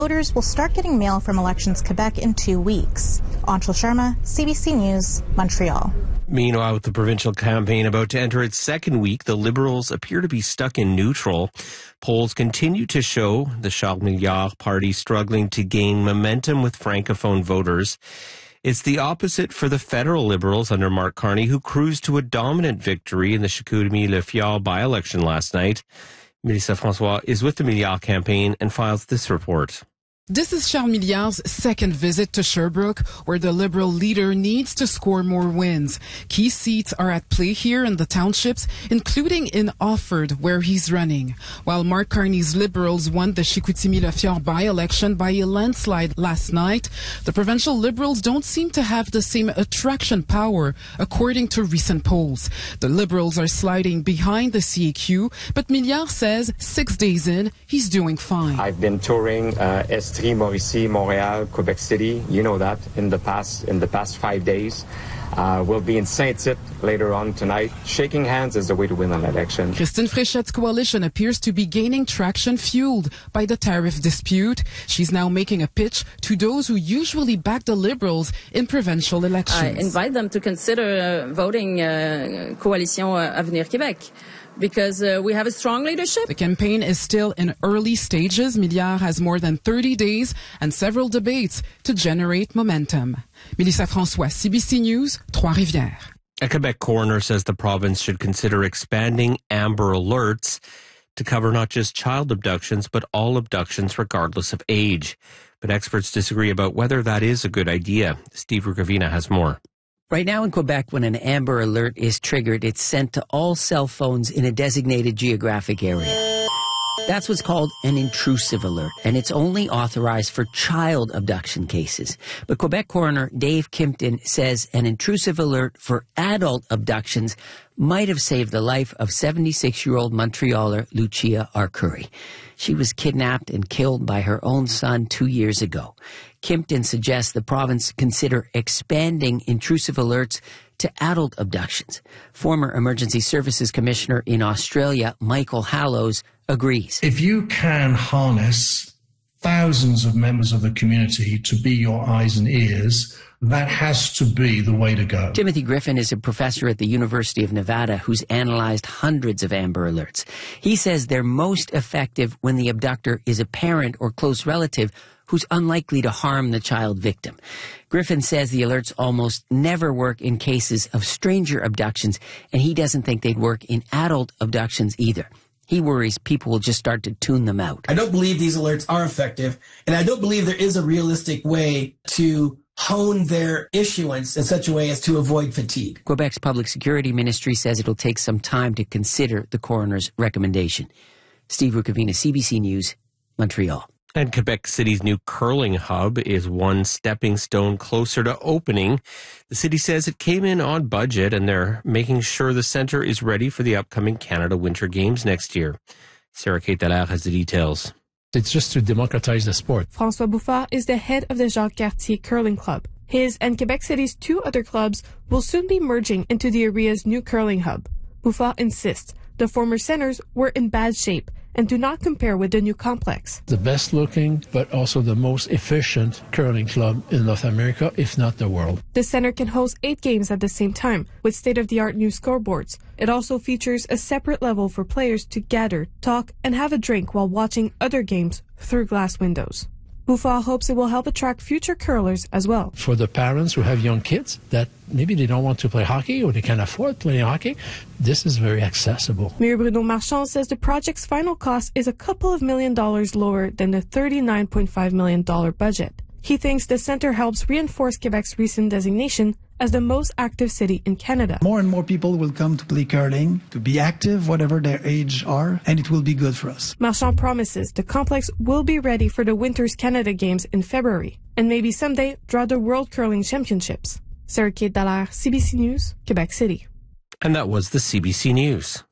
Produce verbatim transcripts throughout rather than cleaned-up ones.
Voters will start getting mail from Elections Quebec in two weeks. Anshul Sharma, C B C News, Montreal. Meanwhile, with the provincial campaign about to enter its second week, the Liberals appear to be stuck in neutral. Polls continue to show the Charles Milliard party struggling to gain momentum with Francophone voters. It's the opposite for the federal Liberals under Mark Carney, who cruised to a dominant victory in the Chicoutimi-Le Fjord by-election last night. Melissa Francois is with the Milliard campaign and files this report. This is Charles Milliard's second visit to Sherbrooke, where the Liberal leader needs to score more wins. Key seats are at play here in the townships, including in Offord, where he's running. While Mark Carney's Liberals won the Chicoutimi-Le Fjord by-election by a landslide last night, the provincial Liberals don't seem to have the same attraction power, according to recent polls. The Liberals are sliding behind the C A Q, but Milliard says six days in, he's doing fine. I've been touring uh, Estrie, Mauricie, Montreal, Quebec City. You know that in the past in the past five days. Uh, we'll be in Saint-Tite later on tonight. Shaking hands is the way to win an election. Christine Fréchette's coalition appears to be gaining traction, fueled by the tariff dispute. She's now making a pitch to those who usually back the Liberals in provincial elections. I invite them to consider uh, voting uh, Coalition Avenir Québec, because uh, we have a strong leadership. The campaign is still in early stages. Milliard has more than thirty days and several debates to generate momentum. Melissa Francois, C B C News, Trois-Rivières. A Quebec coroner says the province should consider expanding Amber Alerts to cover not just child abductions, but all abductions regardless of age. But experts disagree about whether that is a good idea. Steve Rukavina has more. Right now in Quebec, when an Amber Alert is triggered, it's sent to all cell phones in a designated geographic area. That's what's called an intrusive alert, and it's only authorized for child abduction cases. But Quebec coroner Dave Kimpton says an intrusive alert for adult abductions might have saved the life of seventy-six-year-old Montrealer Lucia Arcuri. She was kidnapped and killed by her own son two years ago. Kimpton suggests the province consider expanding intrusive alerts to adult abductions. Former Emergency Services Commissioner in Australia, Michael Hallows, agrees. If you can harness thousands of members of the community to be your eyes and ears, that has to be the way to go. Timothy Griffin is a professor at the University of Nevada who's analyzed hundreds of Amber Alerts. He says they're most effective when the abductor is a parent or close relative who's unlikely to harm the child victim. Griffin says the alerts almost never work in cases of stranger abductions, and he doesn't think they'd work in adult abductions either. He worries people will just start to tune them out. I don't believe these alerts are effective, and I don't believe there is a realistic way to hone their issuance in such a way as to avoid fatigue. Quebec's Public Security Ministry says it'll take some time to consider the coroner's recommendation. Steve Rukavina, C B C News, Montreal. And Quebec City's new curling hub is one stepping stone closer to opening. The city says it came in on budget, and they're making sure the centre is ready for the upcoming Canada Winter Games next year. Sarah Kate Dallaire has the details. It's just to democratize the sport. François Bouffard is the head of the Jacques Cartier Curling Club. His and Quebec City's two other clubs will soon be merging into the area's new curling hub. Bouffard insists the former centers were in bad shape and do not compare with the new complex. The best looking, but also the most efficient curling club in North America, if not the world. The center can host eight games at the same time with state-of-the-art new scoreboards. It also features a separate level for players to gather, talk, and have a drink while watching other games through glass windows. Bouffard hopes it will help attract future curlers as well. For the parents who have young kids that maybe they don't want to play hockey or they can't afford playing hockey, this is very accessible. Mayor Bruno Marchand says the project's final cost is a couple of million dollars lower than the thirty-nine point five million dollars budget. He thinks the center helps reinforce Quebec's recent designation as the most active city in Canada. More and more people will come to play curling, to be active, whatever their age are, and it will be good for us. Marchand promises the complex will be ready for the Winter's Canada Games in February, and maybe someday draw the World Curling Championships. Sarah Kate Dallaire, C B C News, Quebec City. And that was the C B C News.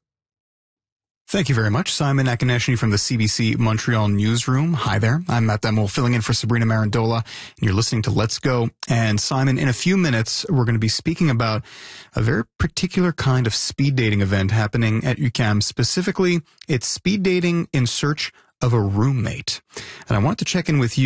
Thank you very much. Simon Akineshny from the C B C Montreal newsroom. Hi there. I'm Matt Demel, filling in for Sabrina Marandola, and you're listening to Let's Go. And Simon, in a few minutes, we're going to be speaking about a very particular kind of speed dating event happening at U Q A M. Specifically, it's speed dating in search of a roommate. And I want to check in with you.